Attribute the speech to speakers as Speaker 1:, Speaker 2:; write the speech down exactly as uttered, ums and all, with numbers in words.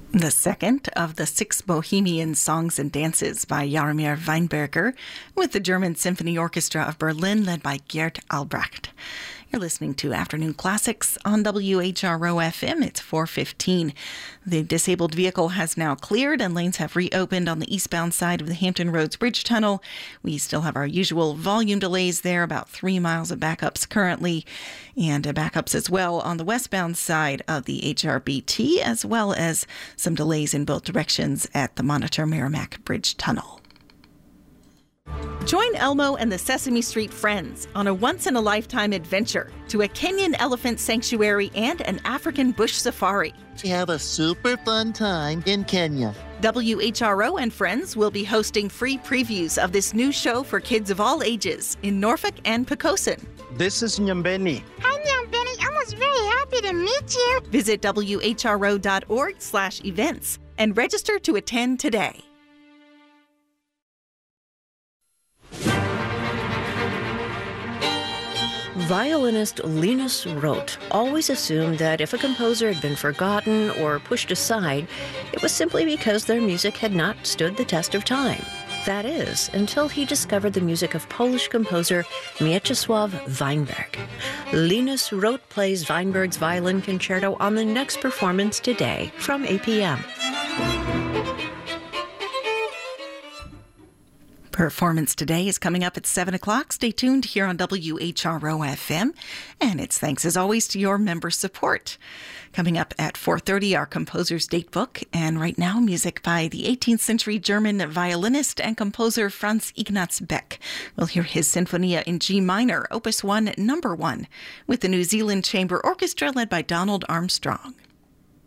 Speaker 1: The second of the six Bohemian songs and dances by Jaromir Weinberger with the German Symphony Orchestra of Berlin led by Gert Albrecht. You're listening to Afternoon Classics on W H R O F M. It's four fifteen. The disabled vehicle has now cleared and lanes have reopened on the eastbound side of the Hampton Roads Bridge Tunnel. We still have our usual volume delays there, about three miles of backups currently, and uh, backups as well on the westbound side of the H R B T, as well as some delays in both directions at the Monitor Merrimack Bridge Tunnel. Join Elmo and the Sesame Street Friends on a once-in-a-lifetime adventure to a Kenyan elephant sanctuary and an African bush safari.
Speaker 2: To have a super fun time in Kenya.
Speaker 1: W H R O and Friends will be hosting free previews of this new show for kids of all ages in Norfolk and Poquoson.
Speaker 3: This is Nyambeni.
Speaker 4: Hi, Nyambeni. I was very happy to meet you.
Speaker 1: Visit W H R O dot org slash events and register to attend today.
Speaker 5: Violinist Linus Roth always assumed that if a composer had been forgotten or pushed aside, it was simply because their music had not stood the test of time. That is, until he discovered the music of Polish composer Mieczysław Weinberg. Linus Roth plays Weinberg's violin concerto on the next performance today from eight p.m.
Speaker 1: Performance today is coming up at seven o'clock. Stay tuned here on W H R O F M. And it's thanks, as always, to your member support. Coming up at four thirty, our composer's datebook. And right now, music by the eighteenth century German violinist and composer Franz Ignaz Beck. We'll hear his Sinfonia in G minor, Opus one, number one, with the New Zealand Chamber Orchestra led by Donald Armstrong.